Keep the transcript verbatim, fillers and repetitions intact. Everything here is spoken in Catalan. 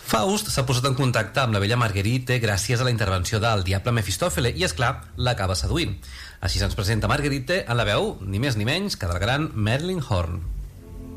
Faust s'ha posat en contacte amb la bella Marguerite gràcies a la intervenció del diable Mefistòfele i, és clar, l'acaba seduint. Així se'ns presenta Marguerite en la veu, ni més ni menys, que del gran Merlin Horn.